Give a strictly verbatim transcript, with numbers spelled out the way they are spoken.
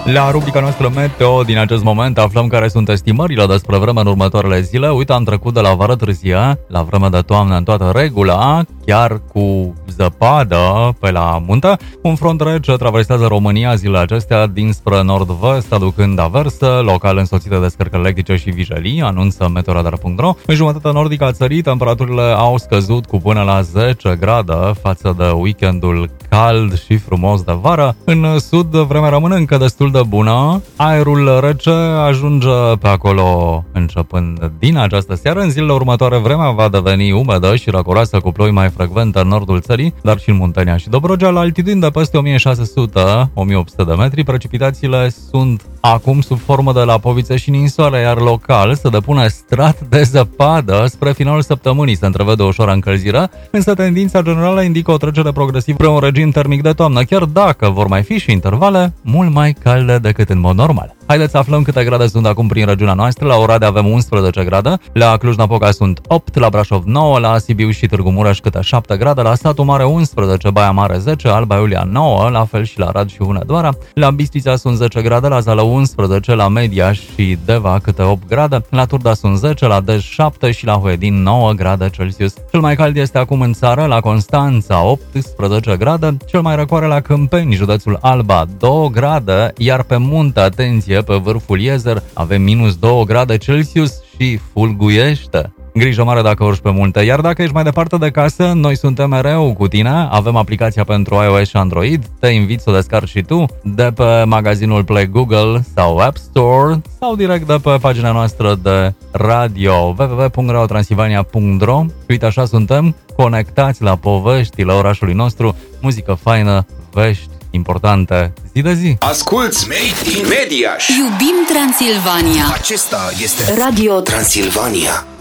La rubrica noastră Meteo din acest moment aflăm care sunt estimările despre vreme în următoarele zile. Uite, am trecut de la vară târzie la vreme de toamnă în toată regula, chiar cu zăpadă pe la munte. Un front rece traversează România zilele acestea dinspre nord-vest, aducând averse, local însoțite de scărcări electrice și vijelii, anunță meteoradar punct ro. În jumătatea nordică a țării, temperaturile au scăzut cu până la zece grade față de weekendul cald și frumos de vară. În sud, vremea rămâne încă destul de bună. Aerul rece ajunge pe acolo începând din această seară. În zilele următoare, vremea va deveni umedă și răcoroasă cu ploi mai frecvente în nordul țării, dar și în Muntenia și Dobrogea. La altitudini de peste o mie șase sute - o mie opt sute de metri, precipitațiile sunt acum sub formă de lapovițe și ninsoare, iar local se depune strat de zăpadă. Spre finalul săptămânii se întrevede o ușoară încălzire, însă tendința generală indică o trecere progresivă spre un regim termic de toamnă, chiar dacă vor mai fi și intervale mult mai calde decât în mod normal. Haideți să aflăm câte grade sunt acum prin regiunea noastră. La Oradea avem unsprezece grade, la Cluj-Napoca sunt opt, la Brașov nouă, la Sibiu și Târgu Mureș câte șapte grade, la Satu Mare unsprezece, Baia Mare zece, Alba Iulia nouă, la fel și la Rad și Hunedoara. La Bistrița sunt zece grade, la Zalău unsprezece, la Mediaș și Deva câte opt grade, la Turda sunt zece, la Dej șapte și la Huedin nouă grade Celsius. Cel mai cald este acum în țară, la Constanța optsprezece grade, cel mai răcoare la Câmpeni, județul Alba doi grade, iar pe munte, atenție, pe vârful Iezer avem minus doi grade Celsius și fulguiește. Grijă mare dacă urci pe munte, iar dacă ești mai departe de casă, noi suntem mereu cu tine, avem aplicația pentru iOS și Android, te invit să o descarci și tu de pe magazinul Play Google sau App Store sau direct de pe pagina noastră de radio w w w punct radio transilvania punct ro. Uite, așa suntem, conectați la poveștile orașului nostru, muzică faină, vești importante zi de zi. Asculți Made in Mediaș. Iubim Transilvania. Acesta este Radio Transilvania.